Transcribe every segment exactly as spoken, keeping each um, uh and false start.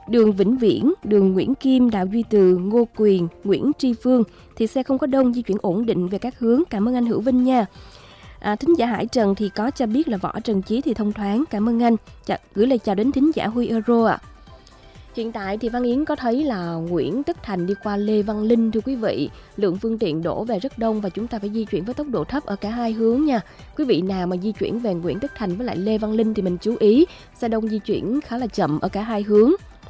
đường Vĩnh Viễn, đường Nguyễn Kim, Đào Duy Từ, Ngô Quyền, Nguyễn Tri Phương thì xe không có đông, di chuyển ổn định về các hướng. Cảm ơn anh Hữu Vinh nha. À, thính giả Hải Trần thì có cho biết là Võ Trần Chí thì thông thoáng. Cảm ơn anh. Chà, gửi lời chào đến thính giả Huy Euro ạ. À. Hiện tại thì Văn Yến có thấy là Nguyễn Tất Thành đi qua Lê Văn Linh thưa quý vị. Lượng phương tiện đổ về rất đông và chúng ta phải di chuyển với tốc độ thấp ở cả hai hướng nha. Quý vị nào mà di chuyển về Nguyễn Tất Thành với lại Lê Văn Linh thì mình chú ý, xe đông di chuyển khá là chậm ở cả hai hướng.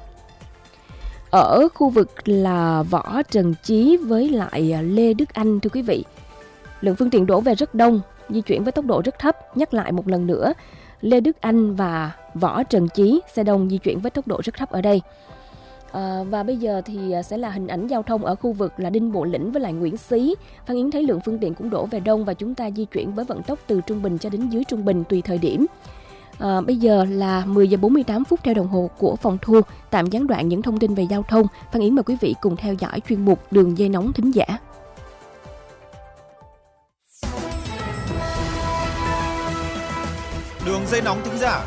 Ở khu vực là Võ Trần Chí với lại Lê Đức Anh thưa quý vị, lượng phương tiện đổ về rất đông, di chuyển với tốc độ rất thấp. Nhắc lại một lần nữa, Lê Đức Anh và Võ Trần Chí, xe đông di chuyển với tốc độ rất thấp ở đây. À, và bây giờ thì sẽ là hình ảnh giao thông ở khu vực là Đinh Bộ Lĩnh với lại Nguyễn Xí. Phan Yến thấy lượng phương tiện cũng đổ về đông và chúng ta di chuyển với vận tốc từ trung bình cho đến dưới trung bình tùy thời điểm. À, bây giờ là mười giờ bốn mươi tám phút theo đồng hồ của phòng thu. Tạm gián đoạn những thông tin về giao thông. Phan Yến mời quý vị cùng theo dõi chuyên mục Đường dây nóng thính giả. Đường dây nóng thính giả.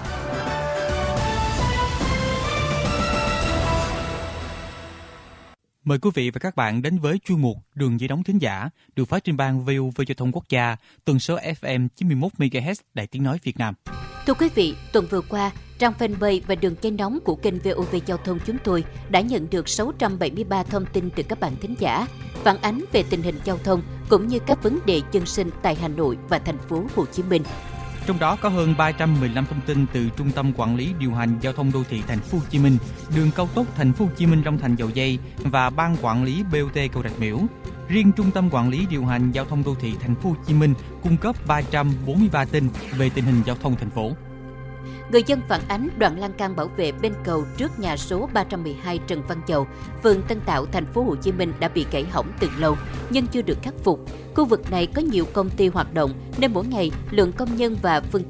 Mời quý vị và các bạn đến với chuyên mục Đường dây nóng thính giả được phát trên ban vê o vê Giao thông Quốc gia, tần số ép em chín mươi mốt mê ga héc Đài Tiếng nói Việt Nam. Thưa quý vị, tuần vừa qua, trang fanpage và đường dây nóng của kênh vê o vê Giao thông chúng tôi đã nhận được sáu trăm bảy mươi ba thông tin từ các bạn thính giả phản ánh về tình hình giao thông cũng như các vấn đề dân sinh tại Hà Nội và thành phố Hồ Chí Minh. Trong đó có hơn ba trăm mười lăm thông tin từ Trung tâm Quản lý điều hành Giao thông đô thị Thành phố Hồ Chí Minh, đường cao tốc Thành phố Hồ Chí Minh Long Thành Dầu Giây và Ban Quản lý bê o tê Cầu Rạch Miễu. Riêng Trung tâm Quản lý điều hành Giao thông đô thị Thành phố Hồ Chí Minh cung cấp ba trăm bốn mươi ba tin về tình hình giao thông thành phố. Người dân phản ánh đoạn lan can bảo vệ bên cầu trước nhà số ba trăm mười hai Trần Văn Dầu, phường Tân Tạo, Thành phố Hồ Chí Minh đã bị gãy hỏng từ lâu nhưng chưa được khắc phục. Khu vực này có nhiều công ty hoạt động nên mỗi ngày lượng công nhân và phương tiện